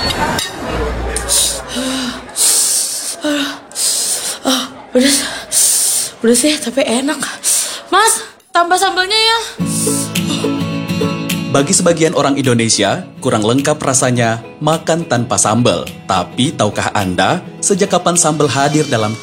Udah, udah sih, tapi enak. Mas, tambah sambelnya ya. Bagi sebagian orang Indonesia, kurang lengkap rasanya makan tanpa sambal. Tapi tahukah Anda, sejak kapan sambal hadir dalam